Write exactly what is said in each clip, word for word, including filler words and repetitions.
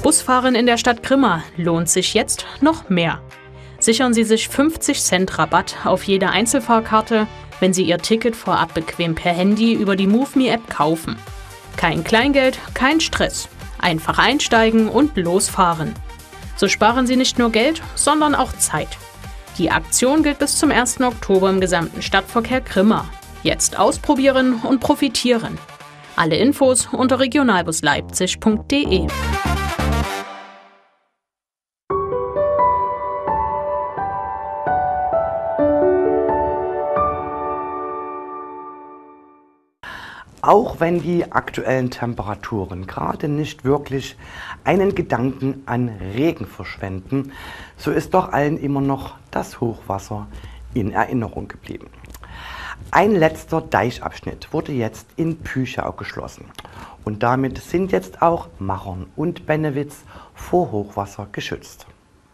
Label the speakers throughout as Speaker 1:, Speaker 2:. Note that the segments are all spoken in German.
Speaker 1: Busfahren in der Stadt Grimma lohnt sich jetzt noch mehr. Sichern Sie sich fünfzig Cent Rabatt auf jede Einzelfahrkarte, wenn Sie Ihr Ticket vorab bequem per Handy über die MoveMe-App kaufen. Kein Kleingeld, kein Stress. Einfach einsteigen und losfahren. So sparen Sie nicht nur Geld, sondern auch Zeit. Die Aktion gilt bis zum ersten Oktober im gesamten Stadtverkehr Grimma. Jetzt ausprobieren und profitieren. Alle Infos unter regionalbusleipzig punkt de.
Speaker 2: Auch wenn die aktuellen Temperaturen gerade nicht wirklich einen Gedanken an Regen verschwenden, so ist doch allen immer noch das Hochwasser in Erinnerung geblieben. Ein letzter Deichabschnitt wurde jetzt in Püchau geschlossen und damit sind jetzt auch Machern und Bennewitz vor Hochwasser geschützt.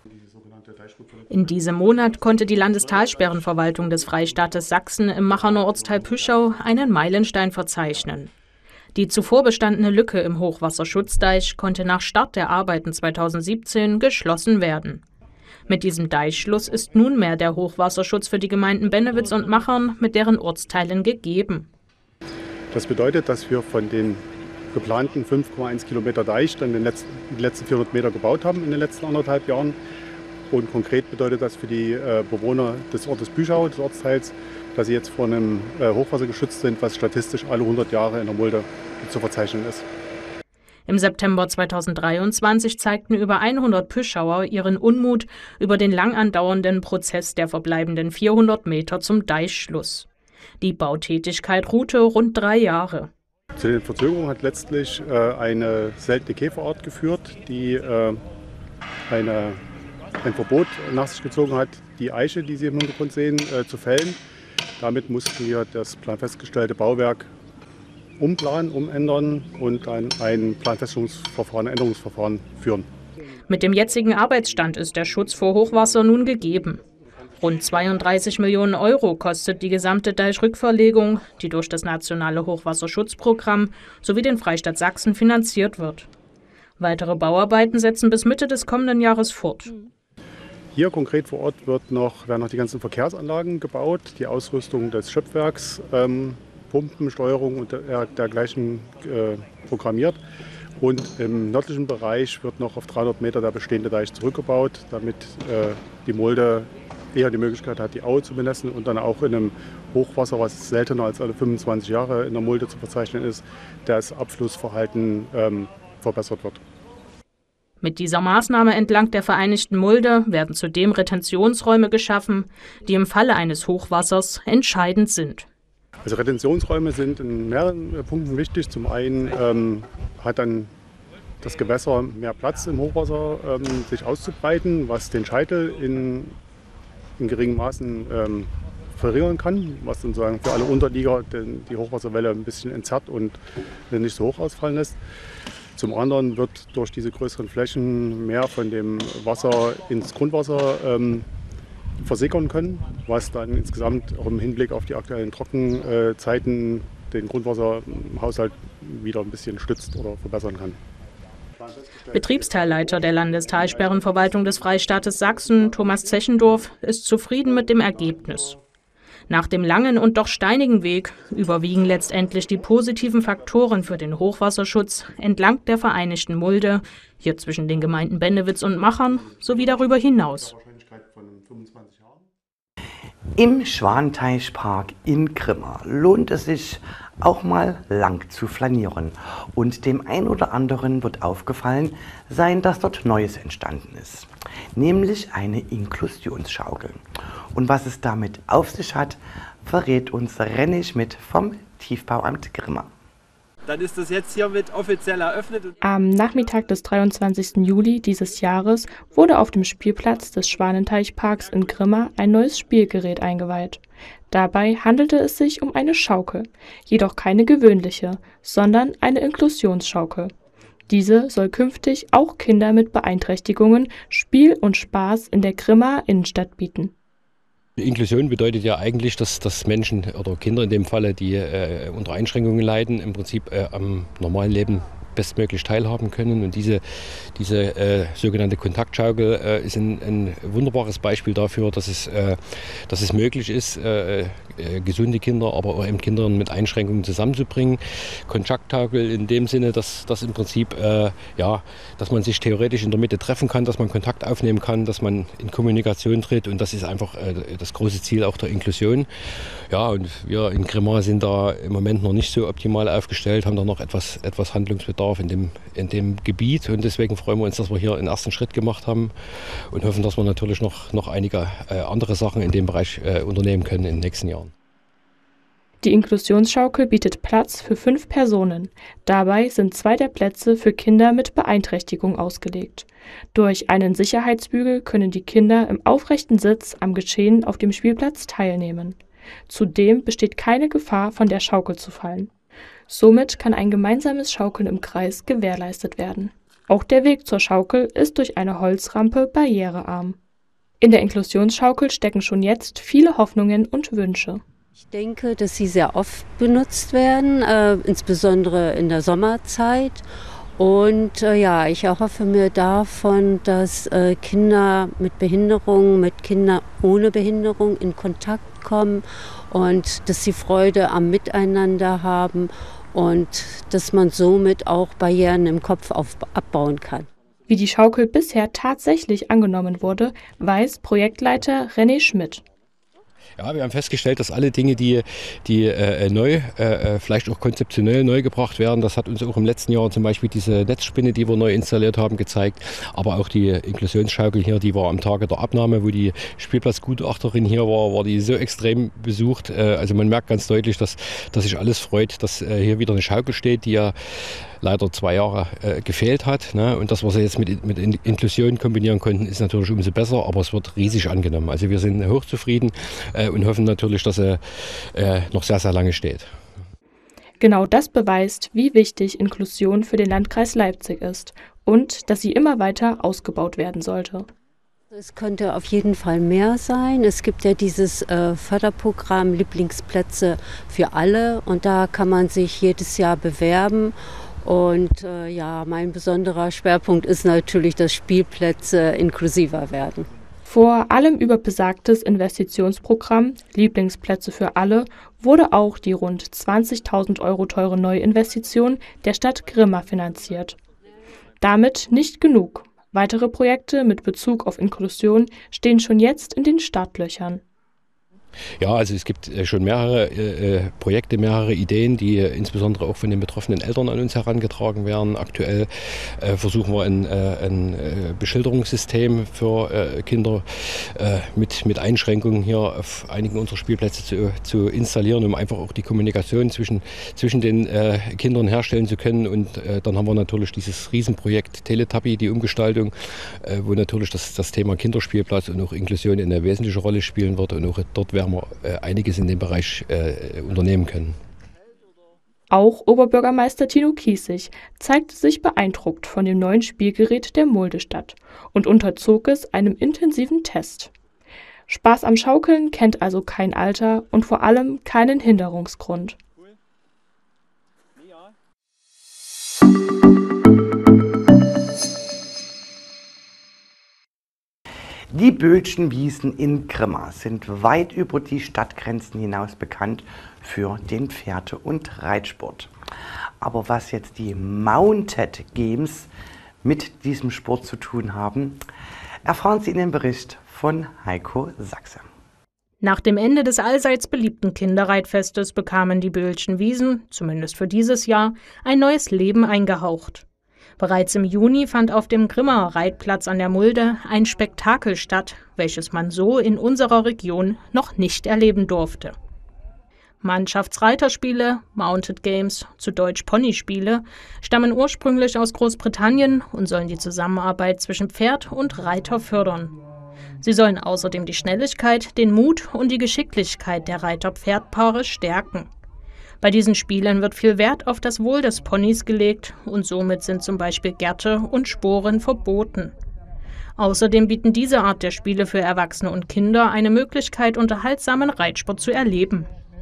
Speaker 1: In diesem Monat konnte die Landestalsperrenverwaltung des Freistaates Sachsen im Macherner Ortsteil Püchau einen Meilenstein verzeichnen. Die zuvor bestandene Lücke im Hochwasserschutzdeich konnte nach Start der Arbeiten zweitausendsiebzehn geschlossen werden. Mit diesem Deichschluss ist nunmehr der Hochwasserschutz für die Gemeinden Bennewitz und Machern mit deren Ortsteilen gegeben.
Speaker 3: Das bedeutet, dass wir von den geplanten fünf Komma eins Kilometer Deich dann den letzten, die letzten vierhundert Meter gebaut haben in den letzten anderthalb Jahren. Und konkret bedeutet das für die äh, Bewohner des Ortes Püchau, des Ortsteils, dass sie jetzt vor einem äh, Hochwasser geschützt sind, was statistisch alle hundert Jahre in der Mulde zu verzeichnen ist.
Speaker 1: Im September zweitausenddreiundzwanzig zeigten über hundert Püschauer ihren Unmut über den lang andauernden Prozess der verbleibenden vierhundert Meter zum Deichschluss. Die Bautätigkeit ruhte rund drei Jahre.
Speaker 3: Zu den Verzögerungen hat letztlich äh, eine seltene Käferart geführt, die äh, eine ein Verbot nach sich gezogen hat, die Eiche, die Sie im Hintergrund sehen, äh, zu fällen. Damit mussten wir das planfestgestellte Bauwerk umplanen, umändern und dann ein Planfeststellungsverfahren, Änderungsverfahren führen.
Speaker 1: Mit dem jetzigen Arbeitsstand ist der Schutz vor Hochwasser nun gegeben. Rund zweiunddreißig Millionen Euro kostet die gesamte Deichrückverlegung, die durch das Nationale Hochwasserschutzprogramm sowie den Freistaat Sachsen finanziert wird. Weitere Bauarbeiten setzen bis Mitte des kommenden Jahres fort.
Speaker 3: Hier konkret vor Ort wird noch, werden noch die ganzen Verkehrsanlagen gebaut, die Ausrüstung des Schöpfwerks, ähm, Pumpensteuerung und der, dergleichen äh, programmiert. Und im nördlichen Bereich wird noch auf dreihundert Meter der bestehende Deich zurückgebaut, damit äh, die Mulde eher die Möglichkeit hat, die Aue zu bemessen und dann auch in einem Hochwasser, was seltener als alle fünfundzwanzig Jahre in der Mulde zu verzeichnen ist, das Abflussverhalten ähm, verbessert wird.
Speaker 1: Mit dieser Maßnahme entlang der Vereinigten Mulde werden zudem Retentionsräume geschaffen, die im Falle eines Hochwassers entscheidend sind.
Speaker 3: Also Retentionsräume sind in mehreren Punkten wichtig. Zum einen ähm, hat dann das Gewässer mehr Platz im Hochwasser ähm, sich auszubreiten, was den Scheitel in, in geringen Maßen ähm, verringern kann, was dann sagen für alle Unterlieger den, die Hochwasserwelle ein bisschen entzerrt und nicht so hoch ausfallen lässt. Zum anderen wird durch diese größeren Flächen mehr von dem Wasser ins Grundwasser ähm, versickern können, was dann insgesamt auch im Hinblick auf die aktuellen Trockenzeiten den Grundwasserhaushalt wieder ein bisschen stützt oder verbessern kann.
Speaker 1: Betriebsteilleiter der Landestalsperrenverwaltung des Freistaates Sachsen, Thomas Zechendorf, ist zufrieden mit dem Ergebnis. Nach dem langen und doch steinigen Weg überwiegen letztendlich die positiven Faktoren für den Hochwasserschutz entlang der Vereinigten Mulde, hier zwischen den Gemeinden Bennewitz und Machern, sowie darüber hinaus.
Speaker 2: Im Schwanteichpark in Grimma lohnt es sich auch mal lang zu flanieren. Und dem einen oder anderen wird aufgefallen sein, dass dort Neues entstanden ist. Nämlich eine Inklusionsschaukel. Und was es damit auf sich hat, verrät uns René Schmidt vom Tiefbauamt Grimma.
Speaker 4: Dann ist das jetzt hiermit offiziell eröffnet.
Speaker 5: Am Nachmittag des dreiundzwanzigsten Juli dieses Jahres wurde auf dem Spielplatz des Schwanenteichparks in Grimma ein neues Spielgerät eingeweiht. Dabei handelte es sich um eine Schaukel, jedoch keine gewöhnliche, sondern eine Inklusionsschaukel. Diese soll künftig auch Kinder mit Beeinträchtigungen Spiel und Spaß in der Grimma Innenstadt bieten.
Speaker 6: Inklusion bedeutet ja eigentlich, dass, dass Menschen oder Kinder in dem Falle, die äh, unter Einschränkungen leiden, im Prinzip äh, am normalen Leben bestmöglich teilhaben können. Und diese, diese äh, sogenannte Kontaktschaukel äh, ist ein, ein wunderbares Beispiel dafür, dass es, äh, dass es möglich ist, äh, äh, gesunde Kinder, aber auch eben Kinder mit Einschränkungen zusammenzubringen. Kontaktschaukel in dem Sinne, dass, dass im Prinzip, äh, ja, dass man sich theoretisch in der Mitte treffen kann, dass man Kontakt aufnehmen kann, dass man in Kommunikation tritt, und das ist einfach äh, das große Ziel auch der Inklusion. Ja, und wir in Grimma sind da im Moment noch nicht so optimal aufgestellt, haben da noch etwas, etwas Handlungsbedarf in dem, in dem Gebiet, und deswegen freuen wir uns, dass wir hier einen ersten Schritt gemacht haben und hoffen, dass wir natürlich noch, noch einige äh, andere Sachen in dem Bereich äh, unternehmen können in den nächsten Jahren.
Speaker 5: Die Inklusionsschaukel bietet Platz für fünf Personen. Dabei sind zwei der Plätze für Kinder mit Beeinträchtigung ausgelegt. Durch einen Sicherheitsbügel können die Kinder im aufrechten Sitz am Geschehen auf dem Spielplatz teilnehmen. Zudem besteht keine Gefahr, von der Schaukel zu fallen. Somit kann ein gemeinsames Schaukeln im Kreis gewährleistet werden. Auch der Weg zur Schaukel ist durch eine Holzrampe barrierearm. In der Inklusionsschaukel stecken schon jetzt viele Hoffnungen und Wünsche.
Speaker 7: Ich denke, dass sie sehr oft benutzt werden, äh, insbesondere in der Sommerzeit. Und äh, ja, ich erhoffe mir davon, dass äh, Kinder mit Behinderung, mit Kindern ohne Behinderung in Kontakt kommen und dass sie Freude am Miteinander haben und dass man somit auch Barrieren im Kopf auf, abbauen kann.
Speaker 5: Wie die Schaukel bisher tatsächlich angenommen wurde, weiß Projektleiter René Schmidt.
Speaker 6: Ja, wir haben festgestellt, dass alle Dinge, die, die äh, neu, äh, vielleicht auch konzeptionell neu gebracht werden, das hat uns auch im letzten Jahr zum Beispiel diese Netzspinne, die wir neu installiert haben, gezeigt. Aber auch die Inklusionsschaukel hier, die war am Tage der Abnahme, wo die Spielplatzgutachterin hier war, war die so extrem besucht. Äh, also man merkt ganz deutlich, dass, dass sich alles freut, dass äh, hier wieder eine Schaukel steht, die ja leider zwei Jahre äh, gefehlt hat. Ne? Und das, was wir jetzt mit, mit Inklusion kombinieren konnten, ist natürlich umso besser, aber es wird riesig angenommen. Also wir sind hochzufrieden äh, und hoffen natürlich, dass er äh, noch sehr, sehr lange steht.
Speaker 5: Genau das beweist, wie wichtig Inklusion für den Landkreis Leipzig ist und dass sie immer weiter ausgebaut werden sollte.
Speaker 7: Es könnte auf jeden Fall mehr sein. Es gibt ja dieses äh, Förderprogramm Lieblingsplätze für alle, und da kann man sich jedes Jahr bewerben. Und äh, ja, mein besonderer Schwerpunkt ist natürlich, dass Spielplätze inklusiver werden.
Speaker 5: Vor allem über besagtes Investitionsprogramm Lieblingsplätze für alle wurde auch die rund zwanzigtausend Euro teure Neuinvestition der Stadt Grimma finanziert. Damit nicht genug. Weitere Projekte mit Bezug auf Inklusion stehen schon jetzt in den Startlöchern.
Speaker 6: Ja, also es gibt schon mehrere äh, Projekte, mehrere Ideen, die äh, insbesondere auch von den betroffenen Eltern an uns herangetragen werden. Aktuell äh, versuchen wir ein, äh, ein äh, Beschilderungssystem für äh, Kinder äh, mit, mit Einschränkungen hier auf einigen unserer Spielplätze zu, zu installieren, um einfach auch die Kommunikation zwischen, zwischen den äh, Kindern herstellen zu können. Und äh, dann haben wir natürlich dieses Riesenprojekt Teletubby, die Umgestaltung, äh, wo natürlich das, das Thema Kinderspielplatz und auch Inklusion eine wesentliche Rolle spielen wird. Und auch dort werden wir einiges in dem Bereich äh, unternehmen können.
Speaker 5: Auch Oberbürgermeister Tino Kiesig zeigte sich beeindruckt von dem neuen Spielgerät der Muldestadt und unterzog es einem intensiven Test. Spaß am Schaukeln kennt also kein Alter und vor allem keinen Hinderungsgrund.
Speaker 2: Die Böhlschen Wiesen in Grimma sind weit über die Stadtgrenzen hinaus bekannt für den Pferde- und Reitsport. Aber was jetzt die Mounted Games mit diesem Sport zu tun haben, erfahren Sie in dem Bericht von Heiko Sachse.
Speaker 1: Nach dem Ende des allseits beliebten Kinderreitfestes bekamen die Böhlschen Wiesen, zumindest für dieses Jahr, ein neues Leben eingehaucht. Bereits im Juni fand auf dem Grimmer Reitplatz an der Mulde ein Spektakel statt, welches man so in unserer Region noch nicht erleben durfte. Mannschaftsreiterspiele, Mounted Games, zu Deutsch Ponyspiele, stammen ursprünglich aus Großbritannien und sollen die Zusammenarbeit zwischen Pferd und Reiter fördern. Sie sollen außerdem die Schnelligkeit, den Mut und die Geschicklichkeit der Reiter-Pferd-Paare stärken. Bei diesen Spielen wird viel Wert auf das Wohl des Ponys gelegt und somit sind zum Beispiel Gerte und Sporen verboten. Außerdem bieten diese Art der Spiele für Erwachsene und Kinder eine Möglichkeit, unterhaltsamen Reitsport zu erleben.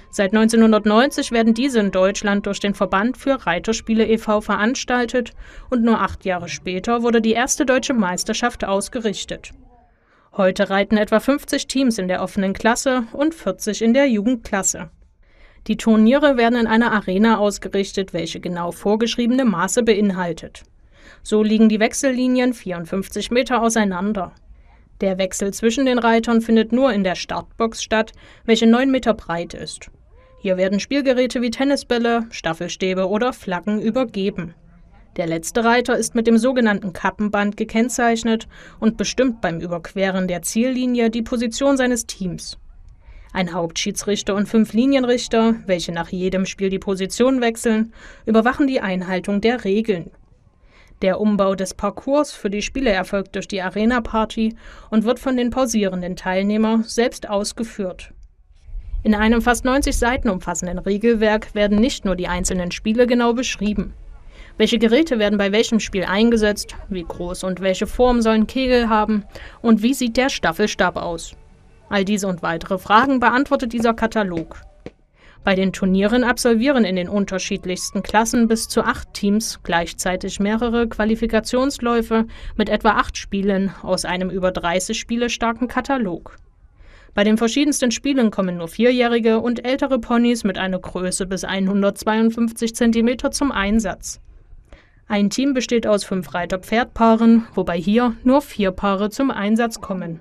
Speaker 1: Seit neunzehnhundertneunzig werden diese in Deutschland durch den Verband für Reiterspiele e V veranstaltet und nur acht Jahre später wurde die erste deutsche Meisterschaft ausgerichtet. Heute reiten etwa fünfzig Teams in der offenen Klasse und vierzig in der Jugendklasse. Die Turniere werden in einer Arena ausgerichtet, welche genau vorgeschriebene Maße beinhaltet. So liegen die Wechsellinien vierundfünfzig Meter auseinander. Der Wechsel zwischen den Reitern findet nur in der Startbox statt, welche neun Meter breit ist. Hier werden Spielgeräte wie Tennisbälle, Staffelstäbe oder Flaggen übergeben. Der letzte Reiter ist mit dem sogenannten Kappenband gekennzeichnet und bestimmt beim Überqueren der Ziellinie die Position seines Teams. Ein Hauptschiedsrichter und fünf Linienrichter, welche nach jedem Spiel die Position wechseln, überwachen die Einhaltung der Regeln. Der Umbau des Parcours für die Spiele erfolgt durch die Arena-Party und wird von den pausierenden Teilnehmern selbst ausgeführt. In einem fast neunzig Seiten umfassenden Regelwerk werden nicht nur die einzelnen Spiele genau beschrieben. Welche Geräte werden bei welchem Spiel eingesetzt, wie groß und welche Form sollen Kegel haben und wie sieht der Staffelstab aus? All diese und weitere Fragen beantwortet dieser Katalog. Bei den Turnieren absolvieren in den unterschiedlichsten Klassen bis zu acht Teams gleichzeitig mehrere Qualifikationsläufe mit etwa acht Spielen aus einem über dreißig Spiele starken Katalog. Bei den verschiedensten Spielen kommen nur vierjährige und ältere Ponys mit einer Größe bis hundertzweiundfünfzig Zentimeter zum Einsatz. Ein Team besteht aus fünf Reiter-Pferd-Paaren, wobei hier nur vier Paare zum Einsatz kommen.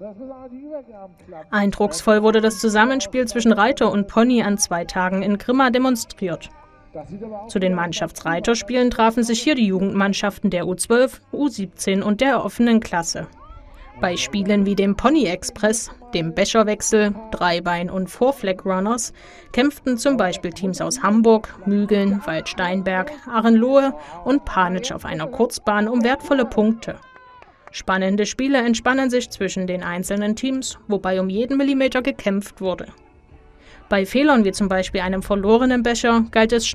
Speaker 1: Eindrucksvoll wurde das Zusammenspiel zwischen Reiter und Pony an zwei Tagen in Grimma demonstriert. Zu den Mannschaftsreiterspielen trafen sich hier die Jugendmannschaften der U zwölf, U siebzehn und der offenen Klasse. Bei Spielen wie dem Pony Express, dem Becherwechsel, Dreibein und Four Flag Runners kämpften zum Beispiel Teams aus Hamburg, Mügeln, Waldsteinberg, Arrenlohe und Panitsch auf einer Kurzbahn um wertvolle Punkte. Spannende Spiele entspannen sich zwischen den einzelnen Teams, wobei um jeden Millimeter gekämpft wurde. Bei Fehlern wie zum Beispiel einem verlorenen Becher galt es